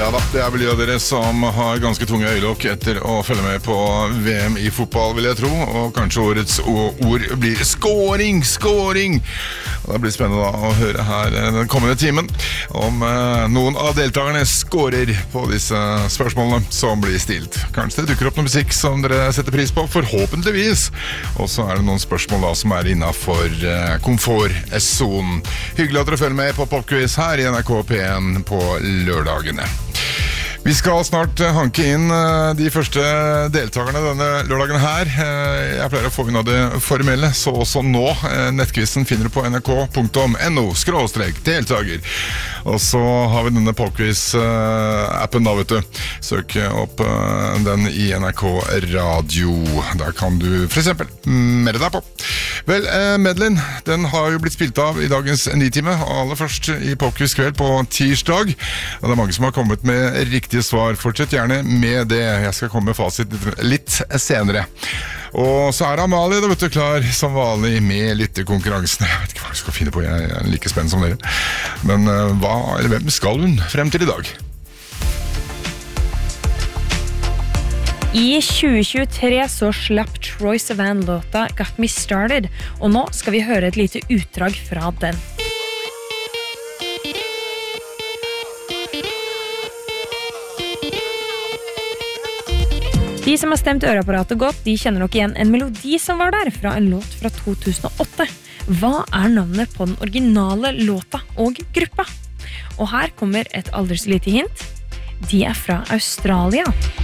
Ja da, det vel de av dere som har ganske tunge øyelokk etter å følge med på VM I fotball, vil jeg tro. Og kanskje årets ord blir scoring. Og det blir spennende da å høre her den kommende timen om noen av deltakerne scorer på disse spørsmålene som blir stilt. Kanskje det dukker opp noe musikk som dere setter pris på, forhåpentligvis. Og så det noen spørsmål da som innenfor komfortzonen. Hyggelig at dere følger med på Popquiz her I NRK P1 på lørdagene. Vi skal snart hanke inn de første deltakerne denne lørdagen her. Jeg pleier å få unna det formelle, så også nå. Nettquizen finner du på nrk.no/deltager. Og så har vi denne Popquiz-appen da, vet du. Søk opp den I NRK Radio. Der kan du for eksempel melde deg på. Vel, medleyen, den har jo blitt spilt av I dagens 9-time, aller først I Popquiz kveld på tirsdag. Og det mange som har kommet med riktige svar. Fortsett gjerne med det. Jeg skal komme med fasit litt senere. Og så det Amalie, da vet du, klar som vanlig med lyttekonkurransen. Jeg vet ikke hva jeg skal finne på, jeg like spennende som dere. Men hvem skal hun frem til I dag? I 2023 så slapp Troye Sivan låta Got Me Started, og nå skal vi høre et lite utdrag fra den. De som har stemt øreapparatet godt, de kjenner nok igjen en melodi som var der fra en låt fra 2008. Hva navnet på den originale låta og gruppa? Og her kommer et aldri så lite hint. De fra Australia.